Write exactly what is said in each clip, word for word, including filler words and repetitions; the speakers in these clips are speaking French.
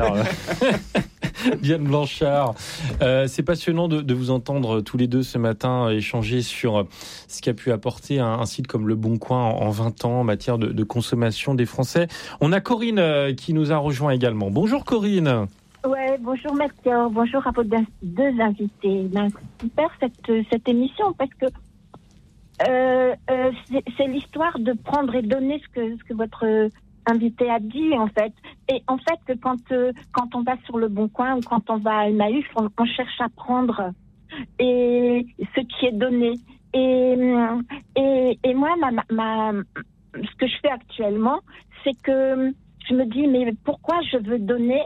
Diane Blanchard, euh, c'est passionnant de, de vous entendre tous les deux ce matin échanger sur ce qu'a pu apporter un, un site comme Le Bon Coin en, en vingt ans en matière de, de consommation des Français. On a Corinne euh, qui nous a rejoint également. Bonjour Corinne. Ouais, bonjour Mathieu, bonjour à vos deux invités. Ben, super cette, cette émission parce que euh, euh, c'est, c'est l'histoire de prendre et donner ce que, ce que votre invité a dit en fait. Et en fait, que quand euh, quand on va sur Le Bon Coin ou quand on va à Emmaüs, on, on cherche à prendre et ce qui est donné. Et et, et moi, ma, ma, ce que je fais actuellement, c'est que je me dis mais pourquoi je veux donner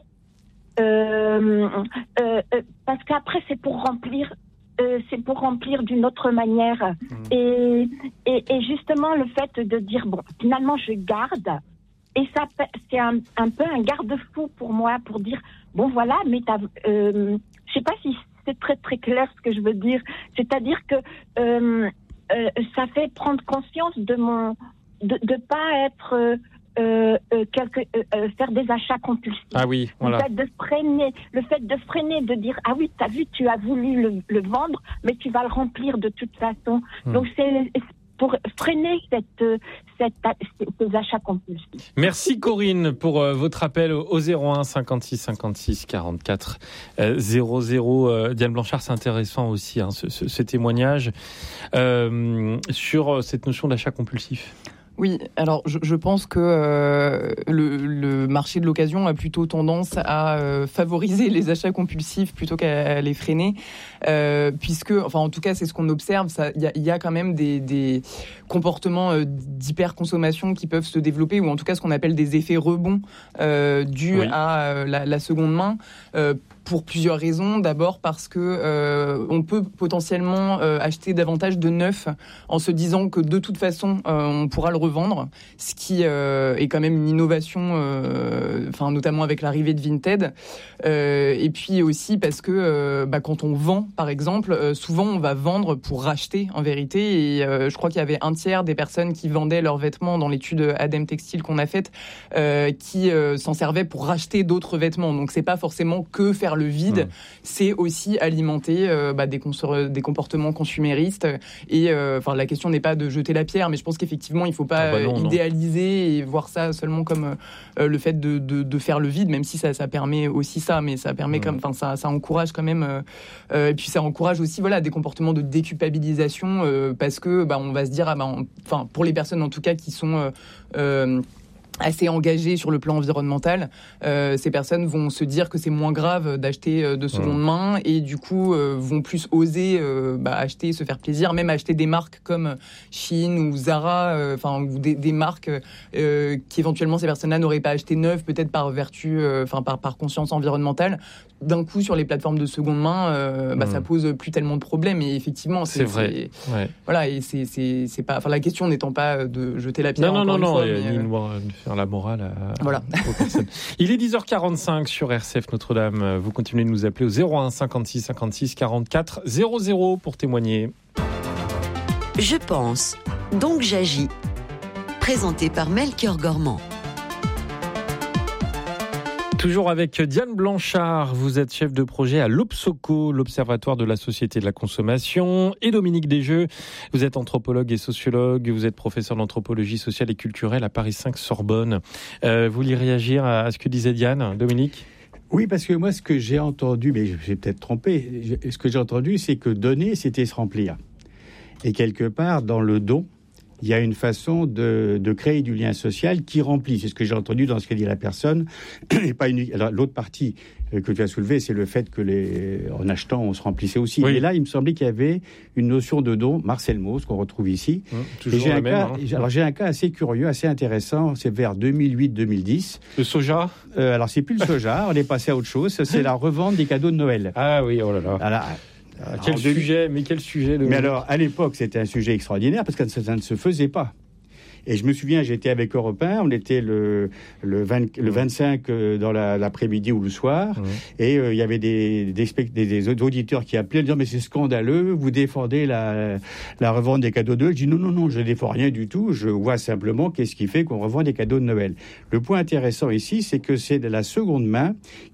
euh, euh, euh, parce qu'après c'est pour remplir. Euh, c'est pour remplir d'une autre manière. Mmh. Et, et, et justement, le fait de dire, bon, finalement, je garde. Et ça, c'est un, un peu un garde-fou pour moi, pour dire, bon, voilà, mais t'as, euh, je sais pas si c'est très, très clair ce que je veux dire. C'est-à-dire que euh, euh, ça fait prendre conscience de mon, de, de pas être... Euh, Euh, euh, quelque, euh, euh, faire des achats compulsifs. Ah oui, voilà. Le fait de freiner, le fait de freiner, de dire ah oui, t'as vu, tu as voulu le, le vendre, mais tu vas le remplir de toute façon. Hmm. Donc c'est pour freiner cette, cette, ces achats compulsifs. Merci Corinne pour euh, votre appel au zéro un cinquante-six cinquante-six quarante-quatre zéro zéro. Euh, Diane Blanchard, c'est intéressant aussi hein, ce, ce, ce témoignage euh, sur cette notion d'achat compulsif. Oui, alors je, je pense que euh, le, le marché de l'occasion a plutôt tendance à euh, favoriser les achats compulsifs plutôt qu'à les freiner, euh, puisque, enfin en tout cas c'est ce qu'on observe, il y, y a quand même des, des comportements euh, d'hyperconsommation qui peuvent se développer, ou en tout cas ce qu'on appelle des effets rebonds euh, dus oui. à euh, la, la seconde main. Euh, Pour plusieurs raisons. D'abord parce que euh, on peut potentiellement euh, acheter davantage de neuf en se disant que de toute façon euh, on pourra le revendre, ce qui euh, est quand même une innovation, euh, enfin notamment avec l'arrivée de Vinted. Euh, et puis aussi parce que euh, bah, quand on vend, par exemple, euh, souvent on va vendre pour racheter en vérité. Et euh, je crois qu'il y avait un tiers des personnes qui vendaient leurs vêtements dans l'étude Adem Textile qu'on a faite, euh, qui euh, s'en servaient pour racheter d'autres vêtements. Donc c'est pas forcément que faire le vide, mmh. c'est aussi alimenter euh, bah, des, cons- des comportements consuméristes. Et euh, enfin, la question n'est pas de jeter la pierre, mais je pense qu'effectivement, il ne faut pas ah bah non, idéaliser non. et voir ça seulement comme euh, le fait de, de, de faire le vide, même si ça, ça permet aussi ça, mais ça permet mmh. comme, enfin, ça, ça encourage quand même. Euh, euh, et puis ça encourage aussi, voilà, des comportements de déculpabilisation euh, parce que, bah, on va se dire, ah bah, enfin, pour les personnes en tout cas qui sont euh, euh, assez engagées sur le plan environnemental, euh, ces personnes vont se dire que c'est moins grave d'acheter euh, de seconde mmh. main et du coup euh, vont plus oser euh, bah, acheter, se faire plaisir, même acheter des marques comme Shein ou Zara, enfin euh, ou des, des marques euh, qui éventuellement ces personnes-là n'auraient pas acheté neuves, peut-être par vertu, enfin euh, par, par conscience environnementale. D'un coup, sur les plateformes de seconde main, euh, bah, mmh. ça pose plus tellement de problèmes. Et effectivement, c'est, c'est vrai. C'est, ouais. Voilà, et c'est, c'est, c'est pas. Enfin, la question n'étant pas de jeter la pierre. Non, non, non, fois, non. Mais, ni euh... de faire la morale à, voilà. aux personnes. Il est dix heures quarante-cinq sur R C F Notre-Dame. Vous continuez de nous appeler au zéro un cinquante-six cinquante-six quarante-quatre zéro zéro pour témoigner. Je pense, donc j'agis. Présenté par Melchior Gormand. Toujours avec Diane Blanchard, vous êtes chef de projet à l'Obsoco, l'Observatoire de la Société de la Consommation, et Dominique Desjeux, vous êtes anthropologue et sociologue, vous êtes professeur d'anthropologie sociale et culturelle à Paris cinq Sorbonne. Euh, vous vouliez réagir à ce que disait Diane, Dominique ? Oui, parce que moi, ce que j'ai entendu, mais j'ai peut-être trompé, ce que j'ai entendu, c'est que donner, c'était se remplir. Et quelque part, dans le don, il y a une façon de, de créer du lien social qui remplit. C'est ce que j'ai entendu dans ce qu'a dit la personne. Et pas une... Alors, l'autre partie que tu as soulevée, c'est le fait que les... en achetant, on se remplissait aussi. Oui. Et là, il me semblait qu'il y avait une notion de don, Marcel Mauss, qu'on retrouve ici. Mmh, toujours et j'ai, un même, cas... hein. alors, j'ai un cas assez curieux, assez intéressant. C'est vers deux mille huit deux mille dix. Le soja euh, Alors, c'est plus le soja. On est passé à autre chose. C'est la revente des cadeaux de Noël. Ah oui, oh là là. Alors, Ah, quel sujet, mais quel sujet de... Mais alors, à l'époque, c'était un sujet extraordinaire parce que ça ne se faisait pas. Et je me souviens, j'étais avec Europe un, on était le, le, vingt, le vingt-cinq euh, dans la, l'après-midi ou le soir, mmh. et euh, il y avait des, des, des, des auditeurs qui appelaient en disant « mais c'est scandaleux, vous défendez la, la revente des cadeaux de Noël ». Je dis « non, non, non, je ne défends rien du tout, je vois simplement qu'est-ce qui fait qu'on revend des cadeaux de Noël ». Le point intéressant ici, c'est que c'est de la seconde main